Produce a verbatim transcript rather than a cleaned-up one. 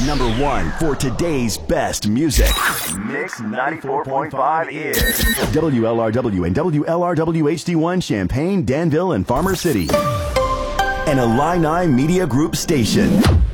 Number one for today's best music. Mix ninety-four point five is W L R W and W L R W H D one Champaign, Danville, and Farmer City. An Illini Media Group station.